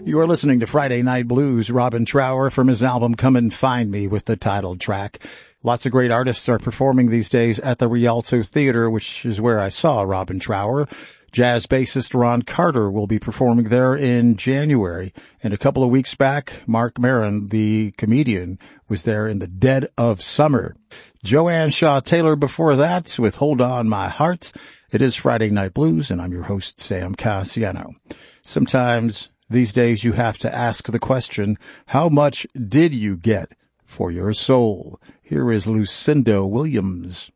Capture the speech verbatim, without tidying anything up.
You are listening to Friday Night Blues. Robin Trower from his album Come and Find Me with the title track. Lots of great artists are performing these days at the Rialto Theater, which is where I saw Robin Trower. Jazz bassist Ron Carter will be performing there in January. And a couple of weeks back, Mark Maron, the comedian, was there in the dead of summer. Joanne Shaw Taylor before that with Hold On My Heart. It is Friday Night Blues, and I'm your host, Sam Cassiano. Sometimes these days you have to ask the question, how much did you get for your soul? Here is Lucinda Williams.